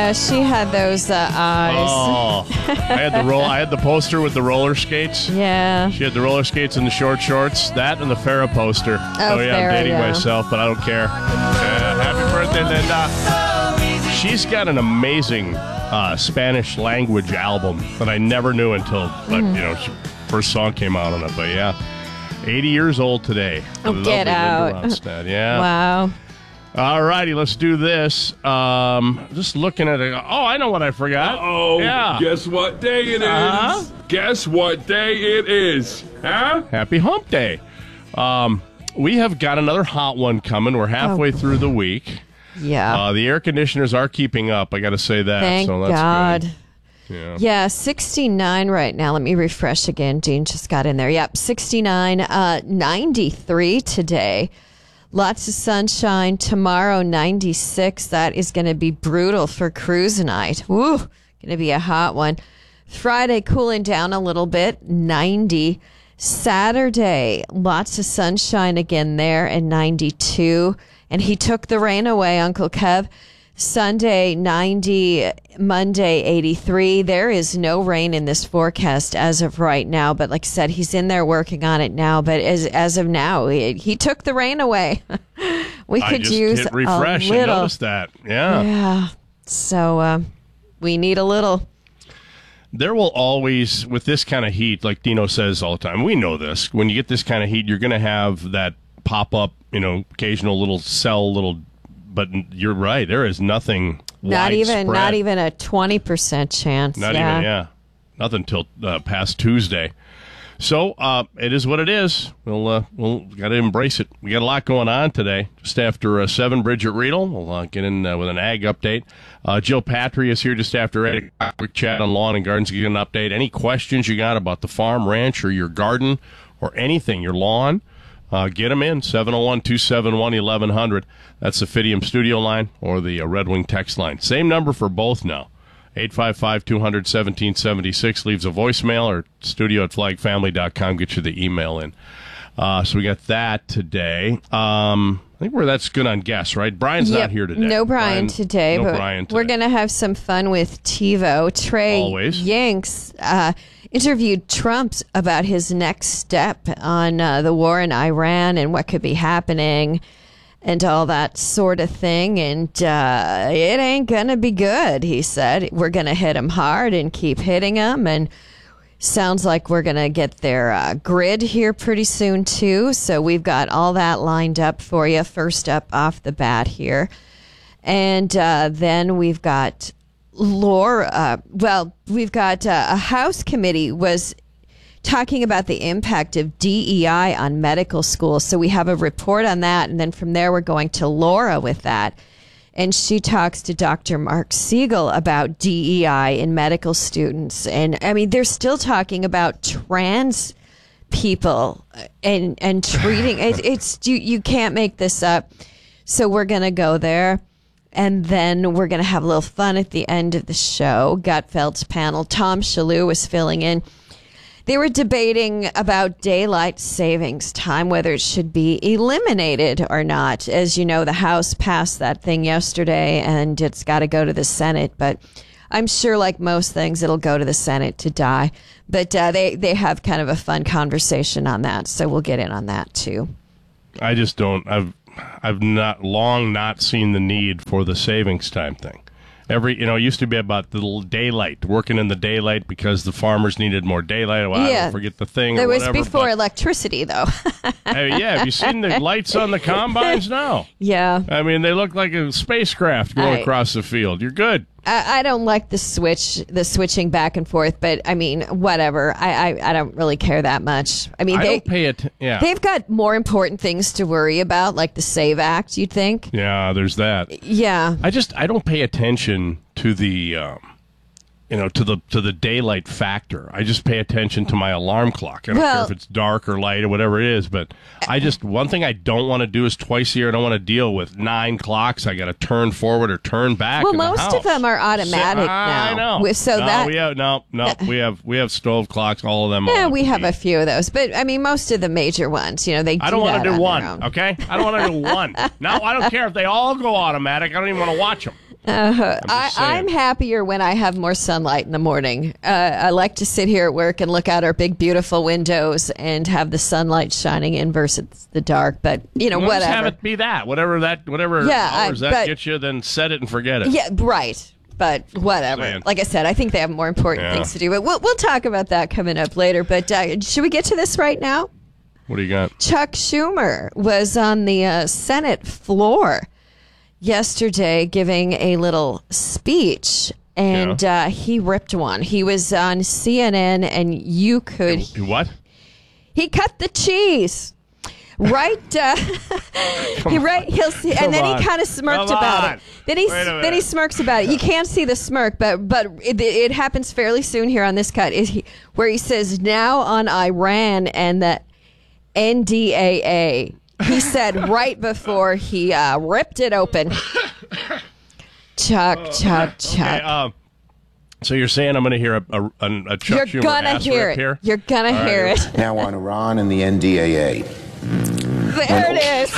Yeah, she had those eyes. Oh, I had the poster with the roller skates. Yeah. She had the roller skates and the short shorts. That and the Farrah poster. Oh, yeah, Farrah, I'm dating yeah. myself, but I don't care. Happy birthday, Linda. She's got an amazing Spanish language album that I never knew until first song came out on it. But yeah, 80 years old today. Oh, get out. Linda Ronstadt. Yeah. Wow. All righty, let's do this. Just looking at it. Oh, I know what I forgot. Oh, yeah. Guess what day it is? Guess what day it is? Huh? Happy Hump Day. We have got another hot one coming. We're halfway through the week. Yeah. The air conditioners are keeping up. I got to say that. Thank so that's God. Good. Yeah, 69 right now. Let me refresh again. Dean just got in there. Yep, 69, 93 today. Lots of sunshine. Tomorrow, 96. That is going to be brutal for cruise night. Woo, going to be a hot one. Friday, cooling down a little bit, 90. Saturday, lots of sunshine again there, and 92. And he took the rain away, Uncle Kev. Sunday, 90. Monday, 83. There is no rain in this forecast as of right now. But like I said, he's in there working on it now. But as of now, he took the rain away. We could use hit refresh a little. and notice that. Yeah. Yeah. So we need a little. There will always, with this kind of heat, like Dino says all the time, we know this. When you get this kind of heat, you're going to have that pop-up, occasional little cell, but you're right. There is nothing Not even a 20% chance. Nothing till past Tuesday. So it is what it is. We'll got to embrace it. We got a lot going on today. Just after 7, Bridget Riedel. We'll get in with an ag update. Jill Patry is here just after 8. Quick chat on lawn and gardens. Get an update. Any questions you got about the farm, ranch, or your garden, or anything, your lawn, get them in. 701-271-1100. That's the Fidium studio line or the Red Wing text line. Same number for both now. 855-200-1776 leaves a voicemail, or studio@flagfamily.com. Get you the email in. So we got that today. I think that's good on guests, right? Brian's not here today. No Brian today, but we're going to have some fun with TiVo. Trey Yanks interviewed Trump about his next step on the war in Iran and what could be happening and all that sort of thing. And it ain't going to be good, he said. We're going to hit him hard and keep hitting him. And sounds like we're going to get their grid here pretty soon, too. So we've got all that lined up for you. First up off the bat here. And then we've got Laura. We've got a House committee was talking about the impact of DEI on medical schools. So we have a report on that. And then from there, we're going to Laura with that. And she talks to Dr. Mark Siegel about DEI in medical students. And I mean, they're still talking about trans people and treating it's you can't make this up. So we're going to go there. And then we're going to have a little fun at the end of the show. Gutfeld's panel. Tom Shalhoub was filling in. They were debating about daylight savings time, whether it should be eliminated or not. As you know, the House passed that thing yesterday, and it's got to go to the Senate. But I'm sure, like most things, it'll go to the Senate to die. But they have kind of a fun conversation on that, so we'll get in on that, too. I just don't. I've not seen the need for the savings time thing. It used to be about the daylight, working in the daylight because the farmers needed more daylight. Well, I don't forget the thing or whatever. That was before electricity, though. Have you seen the lights on the combines now? Yeah. I mean, they look like a spacecraft going across the field. You're good. I don't like the switching back and forth, but I mean, whatever. I don't really care that much. I mean, don't pay it. Yeah, they've got more important things to worry about, like the SAVE Act. You'd think. Yeah, there's that. Yeah, I don't pay attention to the to the daylight factor. I just pay attention to my alarm clock. I don't care if it's dark or light or whatever it is, but one thing I don't want to do is twice a year. I don't want to deal with 9 clocks. I got to turn forward or turn back. Well, most of them are automatic now. I know. So we have stove clocks. All of them. Yeah, we have a few of those, but I mean, most of the major ones. I don't want to do one. Okay, I don't want to do one. No, I don't care if they all go automatic. I don't even want to watch them. I'm happier when I have more sunlight in the morning. I like to sit here at work and look out our big, beautiful windows and have the sunlight shining in versus the dark. But, whatever. Just have it be that. Whatever hours that gets you, then set it and forget it. Yeah, right. But whatever. Like I said, I think they have more important things to do. But we'll talk about that coming up later. But should we get to this right now? What do you got? Chuck Schumer was on the Senate floor yesterday giving a little speech, and he ripped one. He was on CNN, and you could... What? He cut the cheese. Right, he'll see, and then he kind of smirked about it. Then he smirks about it. You can't see the smirk, but it happens fairly soon here on this cut. Where he says, now on Iran and the NDAA. He said right before he ripped it open. Chuck. Okay, so you're saying I'm going to hear a Chuck Schumer ass rip here? You're going to hear it. Now on Iran and the NDAA. There it is.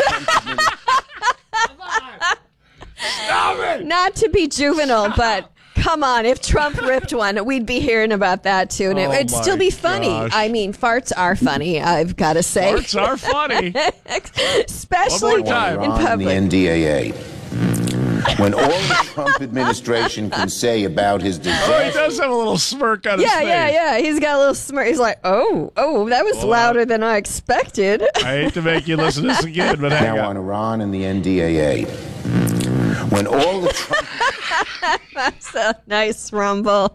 Stop it! Not to be juvenile, but come on. If Trump ripped one, we'd be hearing about that, too. And it'd still be funny. Gosh. I mean, farts are funny, I've got to say. Farts are funny. Especially in public. And the NDAA. When all the Trump administration can say about his disaster... Oh, he does have a little smirk on his face. Yeah. He's got a little smirk. He's like, oh, that was louder than I expected. I hate to make you listen to this again, but now on Iran and the NDAA. When all the Trump... That's a nice rumble.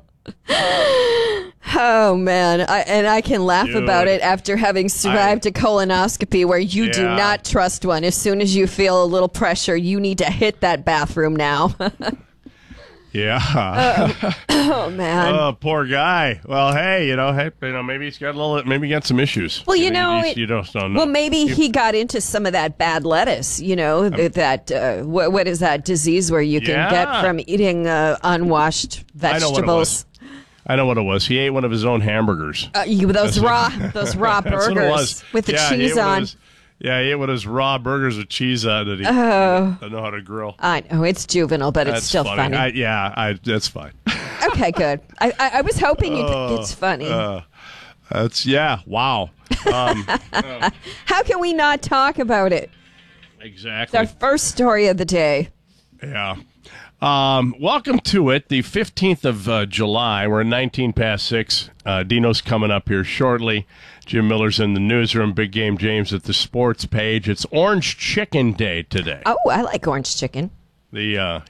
Oh, man. I can laugh about it after having survived a colonoscopy where you do not trust one. As soon as you feel a little pressure, you need to hit that bathroom now. Oh, man. Oh, poor guy. Well, hey, maybe he's got maybe he got some issues. Well, you just don't know. Well, maybe he got into some of that bad lettuce, that, what is that disease where you can get from eating unwashed vegetables? I know what it was. He ate one of his own hamburgers. Those raw burgers with the cheese on. He ate one of his raw burgers with cheese on that he doesn't know how to grill. I know, it's juvenile, but it's still funny. That's fine. Okay, good. I was hoping it's funny. Wow. How can we not talk about it? Exactly. It's our first story of the day. Yeah. Welcome to it, the 15th of July. We're at 19 past 6. Dino's coming up here shortly. Jim Miller's in the newsroom. Big Game James at the sports page. It's Orange Chicken Day today. Oh, I like orange chicken. They have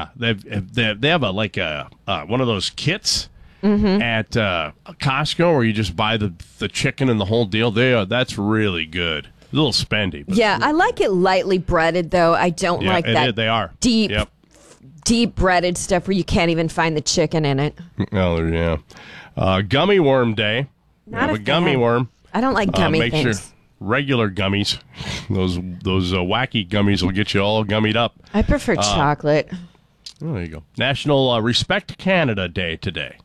one of those kits at Costco where you just buy the chicken and the whole deal. That's really good. A little spendy. I like it lightly breaded though. I don't like that. They are deep breaded stuff where you can't even find the chicken in it. Oh, yeah. Gummy worm day. Not a gummy worm. I don't like gummy make things. Sure regular gummies, those wacky gummies will get you all gummied up. I prefer chocolate. Oh, there you go. National Respect Canada Day today.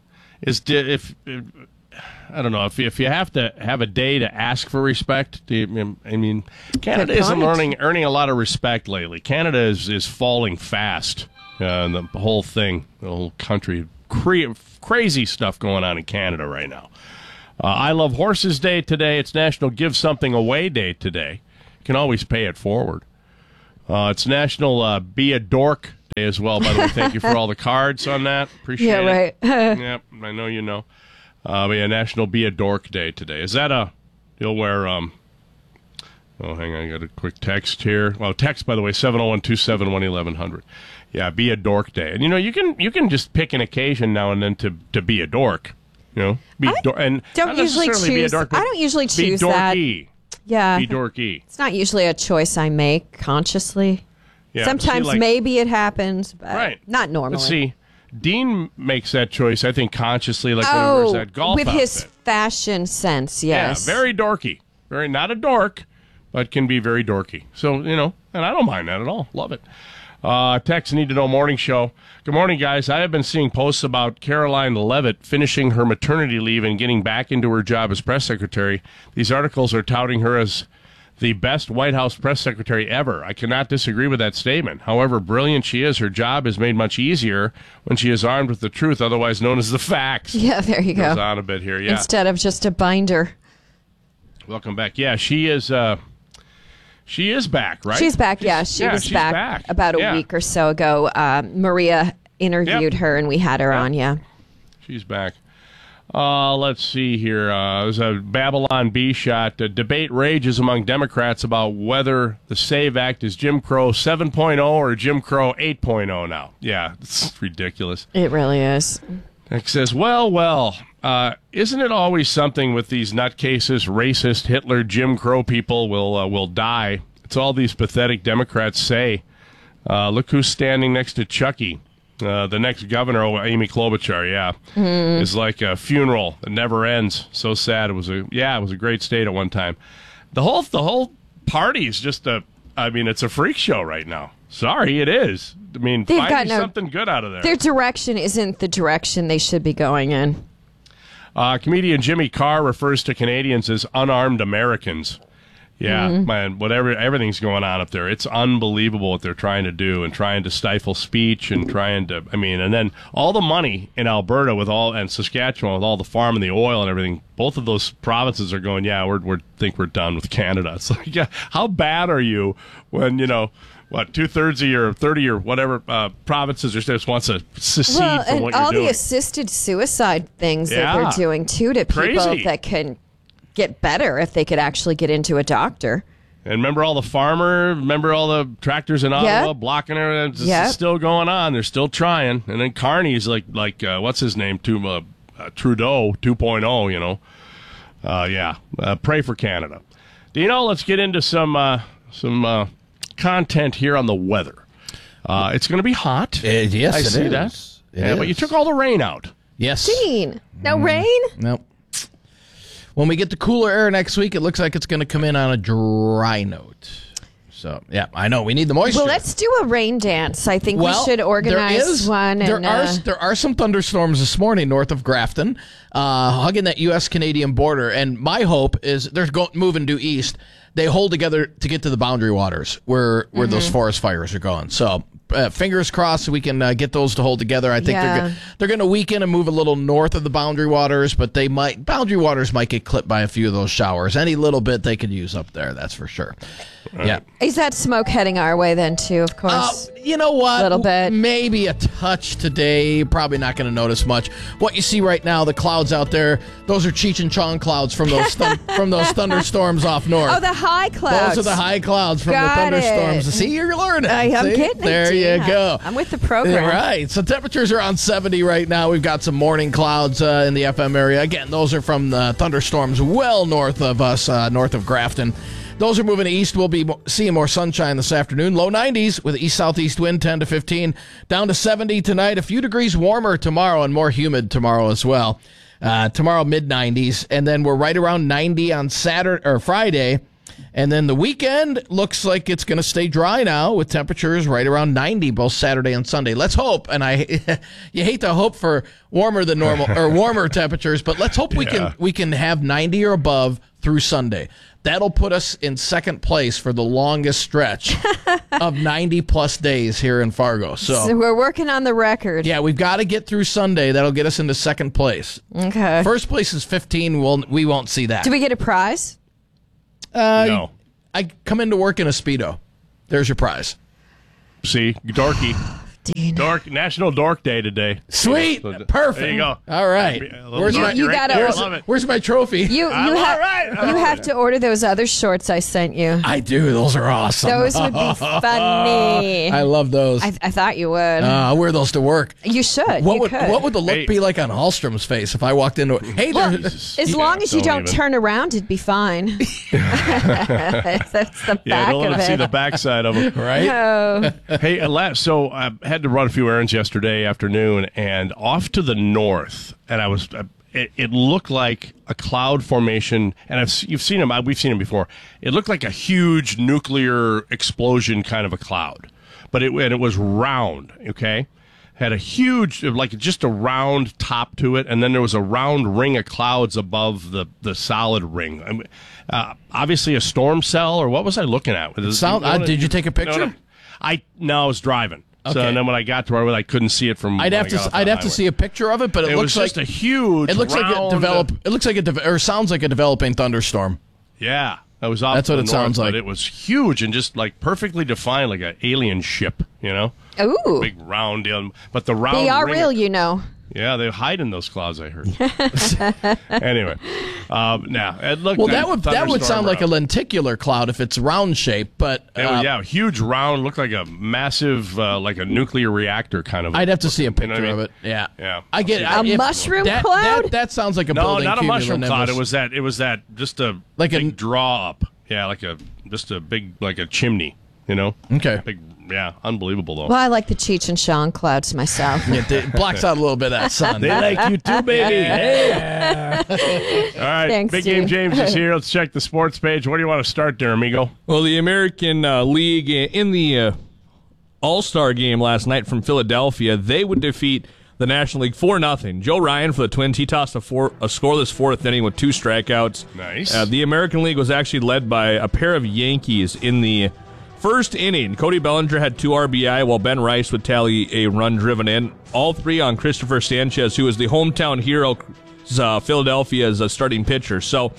I don't know if you have to have a day to ask for respect. Canada isn't earning a lot of respect lately. Canada is falling fast. The whole thing, the whole country, crazy stuff going on in Canada right now. I Love Horses Day today. It's National Give Something Away Day today. You can always pay it forward. It's National Be a Dork Day as well. By the way, thank you for all the cards on that. Appreciate it. Yeah, right. Yep, I know you know. National Be a Dork Day today. Is that you'll wear, hang on, I got a quick text here. Well, text, by the way, 701-271-1100. Yeah, Be a Dork Day. And, you can just pick an occasion now and then to be a dork. And don't usually choose. Be a dork, I don't usually choose be dorky. That. Yeah. Be dorky. It's not usually a choice I make consciously. Yeah, sometimes maybe it happens, but not normally. Let's see. Dean makes that choice, I think, consciously, like when he wears that golf with outfit. His fashion sense, yes. Yeah, very dorky. Not a dork, but can be very dorky. So, and I don't mind that at all. Love it. Text Need to Know Morning Show. Good morning, guys. I have been seeing posts about Caroline Leavitt finishing her maternity leave and getting back into her job as press secretary. These articles are touting her as the best White House press secretary ever. I cannot disagree with that statement. However brilliant she is, her job is made much easier when she is armed with the truth, otherwise known as the facts. Yeah, there you go. Goes on a bit here, yeah. Instead of just a binder. Welcome back. Yeah, she is back, right? She's back, yeah. She was back about a week or so ago. Maria interviewed her, and we had her on, yeah. She's back. Let's see here. There's a Babylon Bee shot. Debate rages among Democrats about whether the SAVE Act is Jim Crow 7.0 or Jim Crow 8.0 now. Yeah, it's ridiculous. It really is. It says, well, isn't it always something with these nutcases, racist, Hitler, Jim Crow people will die? It's all these pathetic Democrats say. Look who's standing next to Chucky. The next governor, Amy Klobuchar, is like a funeral that never ends. So sad. It was a great state at one time. The whole party is just it's a freak show right now. Sorry, it is. I mean, find something good out of there. Their direction isn't the direction they should be going in. Comedian Jimmy Carr refers to Canadians as unarmed Americans. Yeah, man, everything's going on up there. It's unbelievable what they're trying to do and trying to stifle speech and and then all the money in Alberta and Saskatchewan with all the farm and the oil and everything, both of those provinces are going, we think we're done with Canada. It's like, yeah, how bad are you when, 2/3 of your 30 or whatever provinces or states wants to secede from what you're doing? All the assisted suicide things that they're doing, too, to people that can get better if they could actually get into a doctor. And remember all the tractors in Ottawa blocking everything? It's still going on. They're still trying. And then Carney's like what's his name? Trudeau 2.0, pray for Canada. Dino, let's get into some content here on the weather. It's going to be hot. Yes, I see that. But you took all the rain out. Yes. Dean, no rain? Nope. When we get the cooler air next week, it looks like it's going to come in on a dry note. So, yeah, I know. We need the moisture. Well, let's do a rain dance. I think we should organize one. There are some thunderstorms this morning north of Grafton, hugging that U.S.-Canadian border. And my hope is they're moving due east. They hold together to get to the Boundary Waters where those forest fires are going. So, fingers crossed we can get those to hold together. I think they're going to weaken and move a little north of the Boundary Waters, but Boundary Waters might get clipped by a few of those showers. Any little bit they could use up there, that's for sure. Right. Yeah. Is that smoke heading our way then too, of course? You know what? A little bit. Maybe a touch today. Probably not going to notice much. What you see right now, the clouds out there, those are Cheech and Chong clouds from those from those thunderstorms off north. Oh, the high clouds. Those are the high clouds from the thunderstorms. See, you're learning. I'm getting it. There you go. I'm with the program. All right. So temperatures are around 70 right now. We've got some morning clouds in the FM area. Again, those are from the thunderstorms well north of us, north of Grafton. Those are moving east. We'll be seeing more sunshine this afternoon. Low 90s with east-southeast wind 10 to 15. Down to 70 tonight. A few degrees warmer tomorrow and more humid tomorrow as well. Tomorrow mid-90s. And then we're right around 90 on Friday. And then the weekend looks like it's going to stay dry now with temperatures right around 90 both Saturday and Sunday. Let's hope, and you hate to hope for warmer than normal or warmer temperatures, but let's hope we can have 90 or above through Sunday. That'll put us in second place for the longest stretch of 90-plus days here in Fargo. So we're working on the record. Yeah, we've got to get through Sunday. That'll get us into second place. Okay. First place is 15. We won't see that. Do we get a prize? No. I come into work in a Speedo. There's your prize. See, dorky. National Dork Day today. Sweet. Perfect. There you go. All right. Where's my trophy? You have to order those other shorts I sent you. I do. Those are awesome. Those would be funny. I love those. I thought you would. I'll wear those to work. You should. What would the look be like on Hallstrom's face if I walked into it? Hey, as long as you don't turn around, it'd be fine. That's the back don't let of it see the backside of them. Right? No. Hey, so I had to run a few errands yesterday afternoon, and off to the north, and it looked like a cloud formation, and you've seen them. We've seen them before. It looked like a huge nuclear explosion kind of a cloud, but it was round. Okay, had a huge, like just a round top to it, and then there was a round ring of clouds above the solid ring. I mean, obviously a storm cell, or what was I looking at? Did you take a picture? I was driving. Okay. So then when I got to where I couldn't see it from, I'd have to see a picture of it, but it looks like just a huge. It looks round, or sounds like a developing thunderstorm. Yeah, that was off. That's what it sounds like. But it was huge and just like perfectly defined, like an alien ship. You know, ooh, big round deal. But the round. They are real, you know. Yeah, they hide in those clouds, I heard. Anyway, now it looked. Well, that would sound like a lenticular cloud if it's round shape, but huge round, looked like a massive, like a nuclear reactor kind of. I'd have to see a picture of it. Yeah. I get a mushroom cloud. That sounds like a building. No, not a mushroom cloud. It was that just a like big draw up. Yeah, like just a big like a chimney. You know. Okay. Big. Yeah, unbelievable though. Well, I like the Cheech and Chong clouds myself. It blocks out a little bit of that sun. They like you too, baby. Yeah. All right, thanks, Big Game James is here. Let's check the sports page. Where do you want to start there, amigo? Well, the American League in the All-Star game last night from Philadelphia, they would defeat the National League 4-0. Joe Ryan for the Twins, he tossed a scoreless fourth inning with 2 strikeouts. Nice. The American League was actually led by a pair of Yankees in the first inning. Cody Bellinger had 2 RBI, while Ben Rice would tally a run driven in. All 3 on Christopher Sanchez, who is the hometown hero, Philadelphia's starting pitcher. So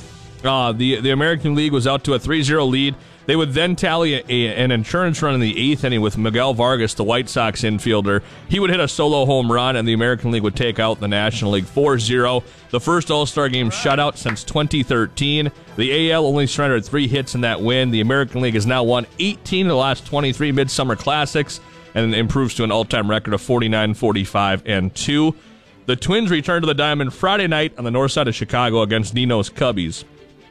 the American League was out to a 3-0 lead. They would then tally an insurance run in the 8th inning with Miguel Vargas, the White Sox infielder. He would hit a solo home run, and the American League would take out the National League 4-0. The first All-Star game shutout since 2013. The AL only surrendered 3 hits in that win. The American League has now won 18 of the last 23 Midsummer Classics and improves to an all-time record of 49, 45, and 2. The Twins return to the Diamond Friday night on the north side of Chicago against Nino's Cubbies.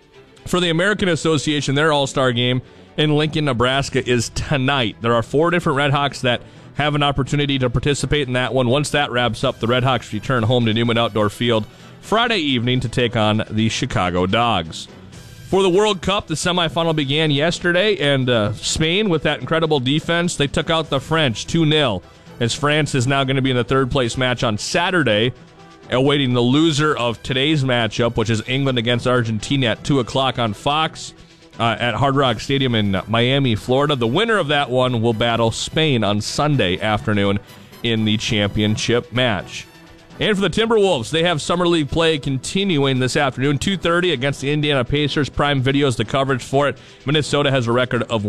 For the American Association, their All-Star game in Lincoln, Nebraska is tonight. There are 4 different Redhawks that have an opportunity to participate in that one. Once that wraps up, the Redhawks return home to Newman Outdoor Field Friday evening to take on the Chicago Dogs. For the World Cup, the semifinal began yesterday, and Spain, with that incredible defense, they took out the French 2-0, as France is now going to be in the third-place match on Saturday, awaiting the loser of today's matchup, which is England against Argentina at 2 o'clock on Fox at Hard Rock Stadium in Miami, Florida. The winner of that one will battle Spain on Sunday afternoon in the championship match. And for the Timberwolves, they have Summer League play continuing this afternoon, 2:30 against the Indiana Pacers. Prime Video is the coverage for it. Minnesota has a record of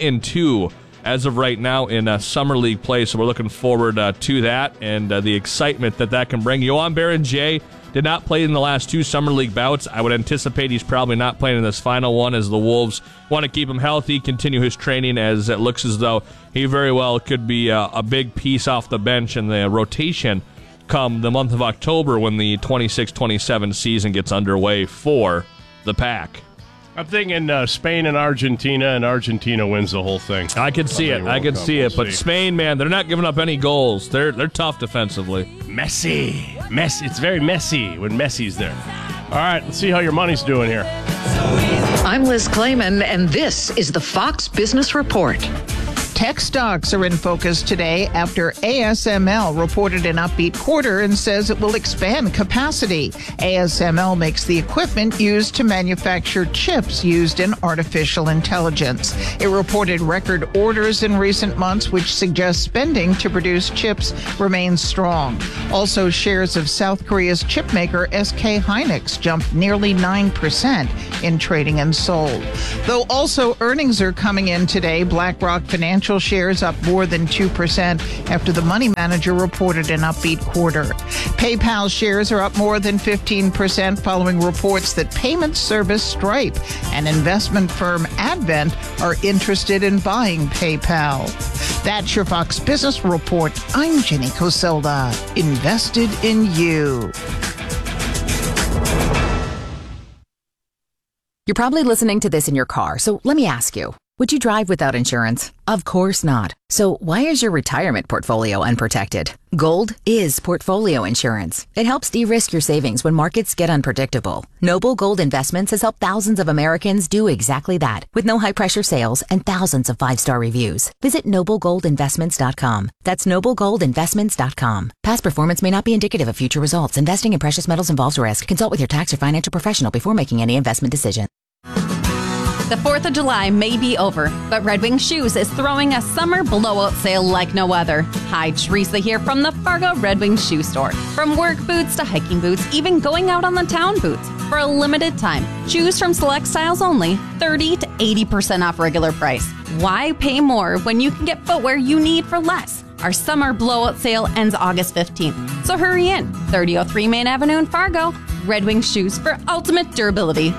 1-2 as of right now in Summer League play, so we're looking forward to that and the excitement that can bring. Yohan Baron-Jay did not play in the last 2 Summer League bouts. I would anticipate he's probably not playing in this final one, as the Wolves want to keep him healthy, continue his training, as it looks as though he very well could be a big piece off the bench in the rotation come the month of October when the 26-27 season gets underway for the Pack. I'm thinking Spain and Argentina wins the whole thing. I could see it. But Spain, man, they're not giving up any goals. They're tough defensively. Messi. It's very messy when Messi's there. All right, let's see how your money's doing here. I'm Liz Clayman, and this is the Fox Business Report. Tech stocks are in focus today after ASML reported an upbeat quarter and says it will expand capacity. ASML makes the equipment used to manufacture chips used in artificial intelligence. It reported record orders in recent months, which suggests spending to produce chips remains strong. Also, shares of South Korea's chipmaker SK Hynix jumped nearly 9% in trading and sold. Though also earnings are coming in today, BlackRock Financial shares up more than 2% after the money manager reported an upbeat quarter. PayPal shares are up more than 15% following reports that payment service Stripe and investment firm Advent are interested in buying PayPal. That's your Fox Business Report. I'm Jenny Coselda. Invested in you. You're probably listening to this in your car, so let me ask you. Would you drive without insurance? Of course not. So why is your retirement portfolio unprotected? Gold is portfolio insurance. It helps de-risk your savings when markets get unpredictable. Noble Gold Investments has helped thousands of Americans do exactly that, with no high-pressure sales and thousands of 5-star reviews. Visit noblegoldinvestments.com. That's noblegoldinvestments.com. Past performance may not be indicative of future results. Investing in precious metals involves risk. Consult with your tax or financial professional before making any investment decision. The 4th of July may be over, but Red Wing Shoes is throwing a summer blowout sale like no other. Hi, Teresa here from the Fargo Red Wing Shoe Store. From work boots to hiking boots, even going out on the town boots. For a limited time, choose from select styles only, 30 to 80% off regular price. Why pay more when you can get footwear you need for less? Our summer blowout sale ends August 15th, so hurry in. 3003 Main Avenue in Fargo. Red Wing Shoes for ultimate durability.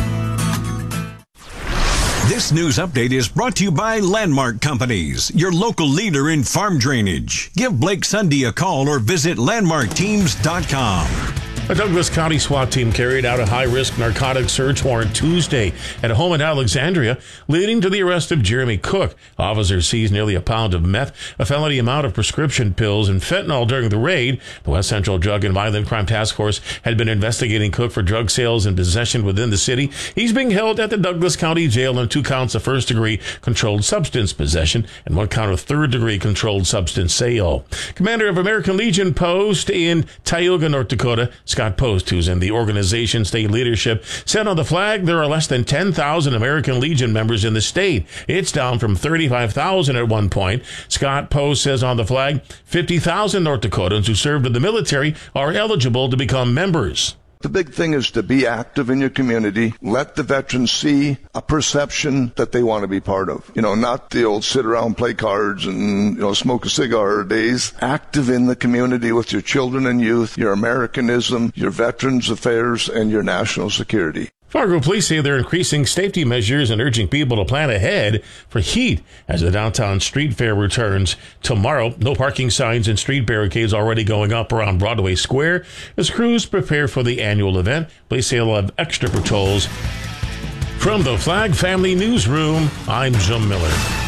This news update is brought to you by Landmark Companies, your local leader in farm drainage. Give Blake Sunday a call or visit landmarkteams.com. A Douglas County SWAT team carried out a high-risk narcotics search warrant Tuesday at a home in Alexandria, leading to the arrest of Jeremy Cook. Officers seized nearly a pound of meth, a felony amount of prescription pills, and fentanyl during the raid. The West Central Drug and Violent Crime Task Force had been investigating Cook for drug sales and possession within the city. He's being held at the Douglas County Jail on 2 counts of first-degree controlled substance possession and 1 count of third-degree controlled substance sale. Commander of American Legion Post in Tioga, North Dakota, Scott Post, who's in the organization's state leadership, said on the flag there are less than 10,000 American Legion members in the state. It's down from 35,000 at one point. Scott Post says on the flag, 50,000 North Dakotans who served in the military are eligible to become members. The big thing is to be active in your community. Let the veterans see a perception that they want to be part of. You know, not the old sit around, play cards and, smoke a cigar days. Active in the community with your children and youth, your Americanism, your veterans affairs, and your national security. Fargo police say they're increasing safety measures and urging people to plan ahead for heat as the downtown street fair returns tomorrow. No parking signs and street barricades already going up around Broadway Square as crews prepare for the annual event. Police say they'll have extra patrols. From the Flag Family Newsroom, I'm Jim Miller.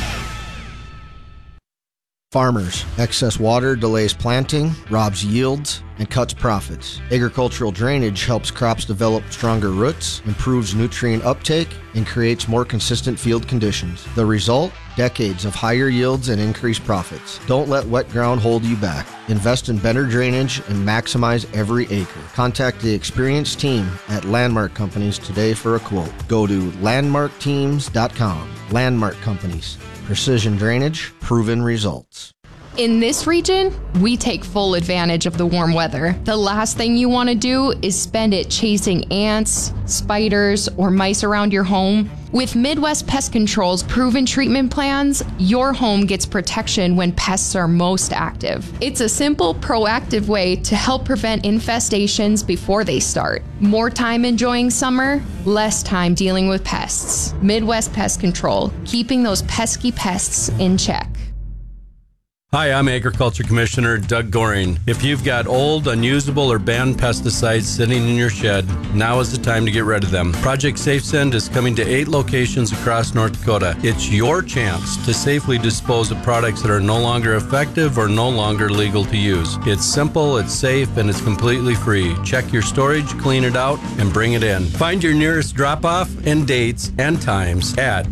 Farmers. Excess water delays planting, robs yields, and cuts profits. Agricultural drainage helps crops develop stronger roots, improves nutrient uptake, and creates more consistent field conditions. The result? Decades of higher yields and increased profits. Don't let wet ground hold you back. Invest in better drainage and maximize every acre. Contact the experienced team at Landmark Companies today for a quote. Go to landmarkteams.com. Landmark Companies. Precision drainage, proven results. In this region, we take full advantage of the warm weather. The last thing you want to do is spend it chasing ants, spiders, or mice around your home. With Midwest Pest Control's proven treatment plans, your home gets protection when pests are most active. It's a simple, proactive way to help prevent infestations before they start. More time enjoying summer, less time dealing with pests. Midwest Pest Control, keeping those pesky pests in check. Hi, I'm Agriculture Commissioner Doug Goring. If you've got old, unusable, or banned pesticides sitting in your shed, now is the time to get rid of them. Project SafeSend is coming to 8 locations across North Dakota. It's your chance to safely dispose of products that are no longer effective or no longer legal to use. It's simple, it's safe, and it's completely free. Check your storage, clean it out, and bring it in. Find your nearest drop-off and dates and times at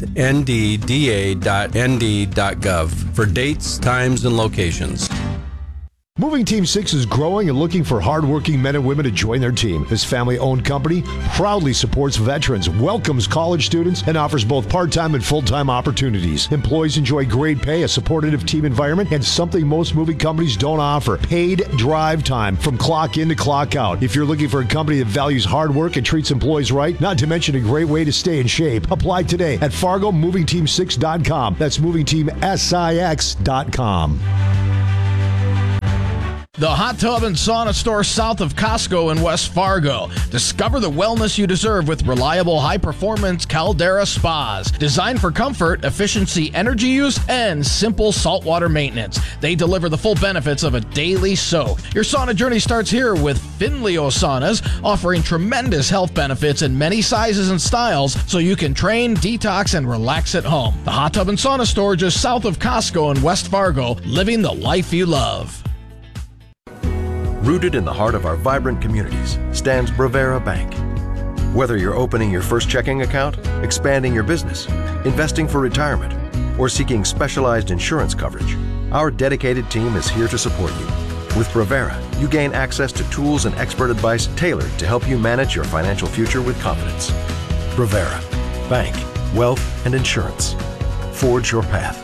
ndda.nd.gov for dates, times, and locations. Moving Team 6 is growing and looking for hardworking men and women to join their team. This family-owned company proudly supports veterans, welcomes college students, and offers both part-time and full-time opportunities. Employees enjoy great pay, a supportive team environment, and something most moving companies don't offer: paid drive time from clock in to clock out. If you're looking for a company that values hard work and treats employees right, not to mention a great way to stay in shape, apply today at FargoMovingTeam6.com. That's MovingTeamSIX.com. The Hot Tub and Sauna Store south of Costco in West Fargo. Discover the wellness you deserve with reliable, high-performance Caldera spas. Designed for comfort, efficiency, energy use, and simple saltwater maintenance. They deliver the full benefits of a daily soak. Your sauna journey starts here with Finleo Saunas, offering tremendous health benefits in many sizes and styles so you can train, detox, and relax at home. The Hot Tub and Sauna Store just south of Costco in West Fargo, living the life you love. Rooted in the heart of our vibrant communities stands Bravera Bank. Whether you're opening your first checking account, expanding your business, investing for retirement, or seeking specialized insurance coverage, our dedicated team is here to support you. With Bravera, you gain access to tools and expert advice tailored to help you manage your financial future with confidence. Bravera. Bank, wealth, and insurance. Forge your path.